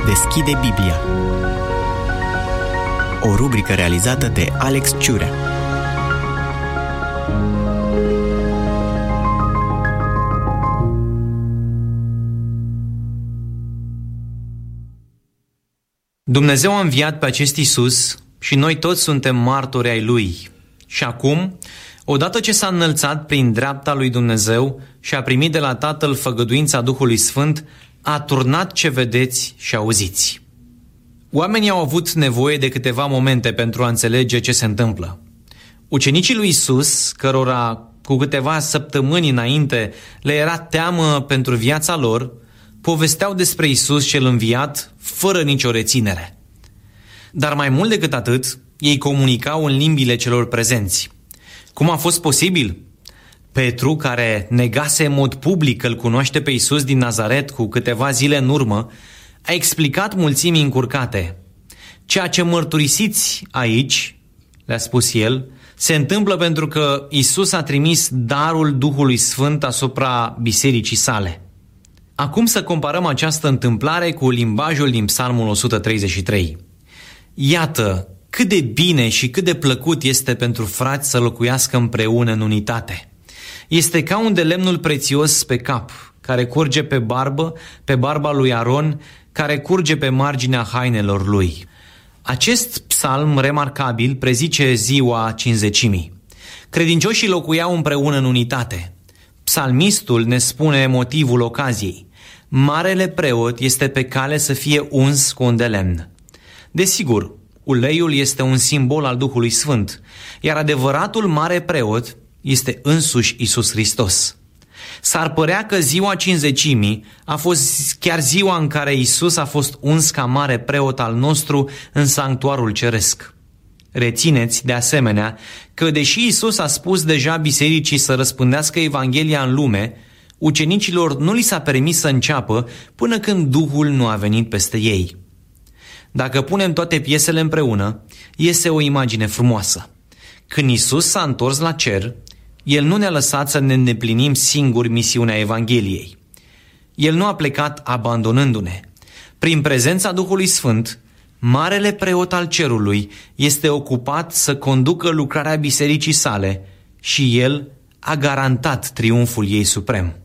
Deschide Biblia. O rubrică realizată de Alex Ciurea. Dumnezeu a înviat pe acest Iisus și noi toți suntem martori ai Lui. Și acum, odată ce s-a înălțat prin dreapta lui Dumnezeu și a primit de la Tatăl făgăduința Duhului Sfânt, a turnat ce vedeți și auziți. Oamenii au avut nevoie de câteva momente pentru a înțelege ce se întâmplă. Ucenicii lui Iisus, cărora cu câteva săptămâni înainte le era teamă pentru viața lor, povesteau despre Iisus cel înviat fără nicio reținere. Dar mai mult decât atât, ei comunicau în limbile celor prezenți. Cum a fost posibil? Petru, care negase în mod public că îl cunoaște pe Iisus din Nazaret cu câteva zile în urmă, a explicat mulțimii încurcate: ceea ce mărturisiți aici, le-a spus el, se întâmplă pentru că Iisus a trimis darul Duhului Sfânt asupra bisericii sale. Acum să comparăm această întâmplare cu limbajul din Psalmul 133. Iată cât de bine și cât de plăcut este pentru frați să locuiască împreună în unitate. Este ca un de lemnul prețios pe cap, care curge pe barba lui Aron, care curge pe marginea hainelor lui. Acest psalm remarcabil prezice ziua Cincizecimii. Credincioșii locuiau împreună în unitate. Psalmistul ne spune motivul ocaziei. Marele preot este pe cale să fie uns cu un de lemn. Desigur, uleiul este un simbol al Duhului Sfânt, iar adevăratul mare preot este însuși Iisus Hristos. S-ar părea că ziua Cincizecimii a fost chiar ziua în care Iisus a fost uns ca mare preot al nostru în sanctuarul ceresc. Rețineți, de asemenea, că deși Iisus a spus deja bisericii să răspândească Evanghelia în lume, ucenicilor nu li s-a permis să înceapă până când Duhul nu a venit peste ei. Dacă punem toate piesele împreună, iese o imagine frumoasă. Când Iisus s-a întors la cer, El nu ne-a lăsat să ne îndeplinim singuri misiunea Evangheliei. El nu a plecat abandonându-ne. Prin prezența Duhului Sfânt, marele preot al cerului este ocupat să conducă lucrarea bisericii sale și El a garantat triumful ei suprem.